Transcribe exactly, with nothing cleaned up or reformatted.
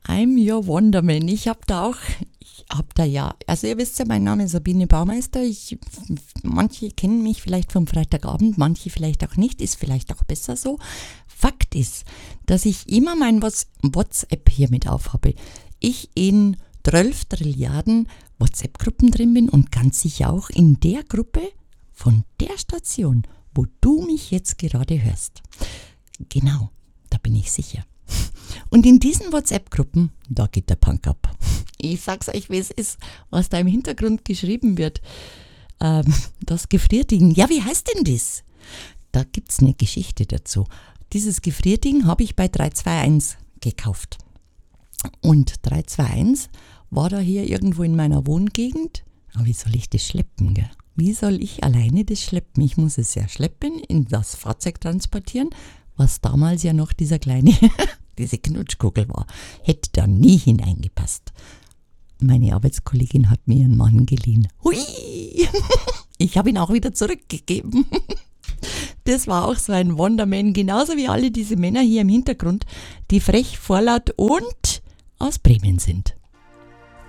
I'm your Wonderman. Ich habe da auch, ich habe da ja, also ihr wisst ja, mein Name ist Sabine Baumeister. Ich, manche kennen mich vielleicht vom Freitagabend, manche vielleicht auch nicht, ist vielleicht auch besser so. Fakt ist, dass ich immer mein WhatsApp hier mit aufhabe. Ich in zwölf Trilliarden WhatsApp-Gruppen drin bin und ganz sicher auch in der Gruppe von der Station, wo du mich jetzt gerade hörst. Genau, da bin ich sicher. Und in diesen WhatsApp-Gruppen, da geht der Punk ab. Ich sag's euch, wie es ist, was da im Hintergrund geschrieben wird. Ähm, das Gefrierding. Ja, wie heißt denn das? Da gibt's eine Geschichte dazu. Dieses Gefrierding habe ich bei drei zwei eins gekauft. Und drei zwei eins war da hier irgendwo in meiner Wohngegend. Aber wie soll ich das schleppen, gell? Wie soll ich alleine das schleppen? Ich muss es ja schleppen, in das Fahrzeug transportieren, was damals ja noch dieser kleine, diese Knutschkugel war. Hätte da nie hineingepasst. Meine Arbeitskollegin hat mir ihren Mann geliehen. Hui! Ich habe ihn auch wieder zurückgegeben. Das war auch so ein Wonderman, genauso wie alle diese Männer hier im Hintergrund, die frech, vorlaut und aus Bremen sind.